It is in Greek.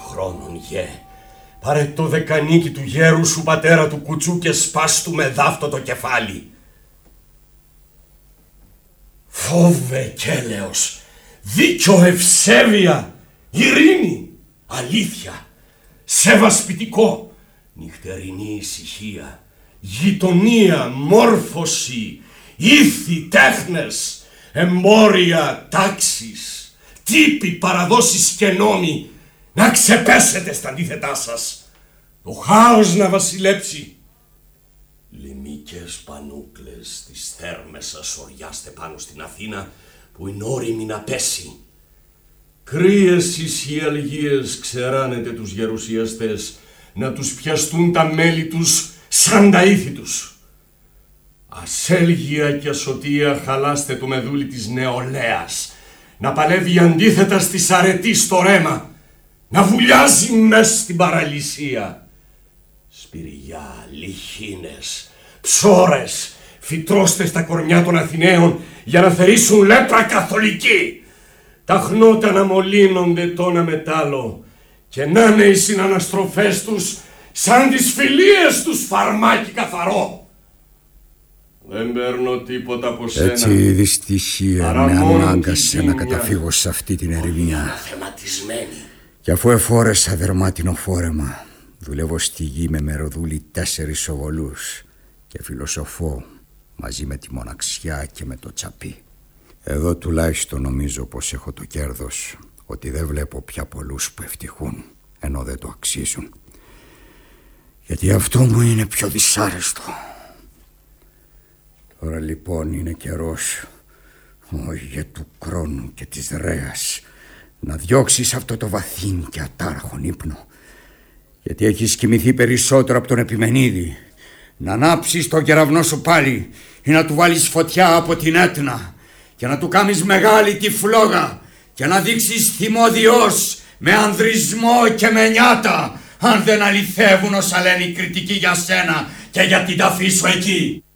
χρόνων, γε. Πάρε το δεκανίκι του γέρου σου πατέρα του κουτσού και σπάστου με δάφτο το κεφάλι. Φόβε και έλεος, δίκιο, ευσέβεια, ειρήνη, αλήθεια, σεβασπιτικό, νυχτερινή ησυχία, γειτονία, μόρφωση, ήθη, τέχνες, εμπόρια, τάξεις, τύποι, παραδόσεις και νόμοι, να ξεπέσετε στα αντίθετά σας, το χάος να βασιλέψει. Λιμίκες πανούκλες της θέρμες σας οριάστε πάνω στην Αθήνα που είναι όριμη να πέσει. Κρύες ισιαλγίες ξεράνετε τους γερουσιαστές να τους πιαστούν τα μέλη τους σαν τα ήθη τους. Ασέλγεια και ασωτεία χαλάστε το μεδούλι της νεολαίας να παλεύει αντίθετα στις αρετής στο ρέμα, να βουλιάζει μες στην παραλυσία. Σπηριά, λιχίνες, ψώρες, φυτρώστε στα κορμιά των Αθηναίων για να θερήσουν λέπρα καθολική. Τα χνότα να μολύνονται τόνα μετάλλο και να είναι οι συναναστροφές τους σαν τις φιλίες τους φαρμάκι καθαρό. Δεν παίρνω τίποτα από σένα. Έτσι η δυστυχία με ανάγκασε να καταφύγω σε αυτή την ερημιά. Και αφού εφόρεσα δερμάτινο φόρεμα, δουλεύω στη γη με μεροδούλη 4 οβολούς και φιλοσοφώ μαζί με τη μοναξιά και με το τσαπί. Εδώ τουλάχιστον νομίζω πως έχω το κέρδος ότι δεν βλέπω πια πολλούς που ευτυχούν ενώ δεν το αξίζουν. Γιατί αυτό μου είναι πιο δυσάρεστο. Τώρα λοιπόν είναι καιρός, ο ηγέ του χρόνου και της ρέας, να διώξεις αυτό το βαθύν και ατάρχον ύπνο, γιατί έχεις κοιμηθεί περισσότερο από τον Επιμενίδη. Να ανάψεις το κεραυνό σου πάλι ή να του βάλεις φωτιά από την Έτνα και να του κάνεις μεγάλη τη φλόγα και να δείξεις θυμόδιός με ανδρισμό και με νιάτα, αν δεν αληθεύουν όσα λένε οι κριτικοί για σένα και για την ταφή σου εκεί.